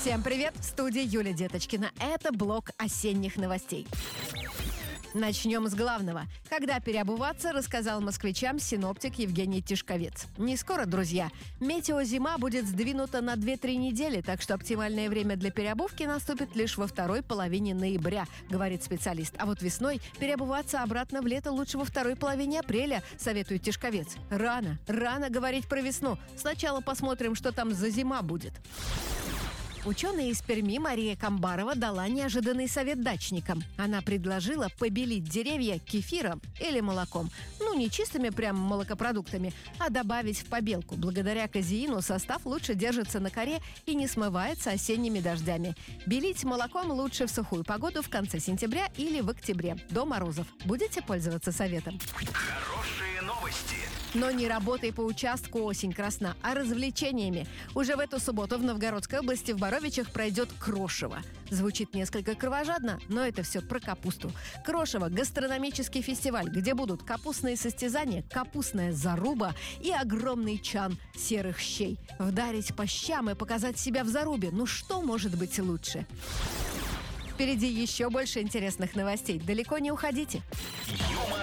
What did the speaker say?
Всем привет! В студии Юлия Деточкина. Это блок осенних новостей. Начнем с главного. Когда переобуваться, рассказал москвичам синоптик Евгений Тишковец. Не скоро, друзья. Метеозима будет сдвинута на 2-3 недели, так что оптимальное время для переобувки наступит лишь во второй половине ноября, говорит специалист. А вот весной переобуваться обратно в лето лучше во второй половине апреля, советует Тишковец. Рано говорить про весну. Сначала посмотрим, что там за зима будет. Ученая из Перми Мария Камбарова дала неожиданный совет дачникам. Она предложила побелить деревья кефиром или молоком. Не чистыми прям молокопродуктами, а добавить в побелку. Благодаря казеину состав лучше держится на коре и не смывается осенними дождями. Белить молоком лучше в сухую погоду в конце сентября или в октябре, до морозов. Будете пользоваться советом? Хорошие новости. Но не работай по участку «Осень красна», а развлечениями. Уже в эту субботу в Новгородской области в Боровичах пройдет Крошево. Звучит несколько кровожадно, но это все про капусту. Крошево – гастрономический фестиваль, где будут капустные состязания, капустная заруба и огромный чан серых щей. Вдарить по щам и показать себя в зарубе. Что может быть лучше? Впереди еще больше интересных новостей. Далеко не уходите. Юмор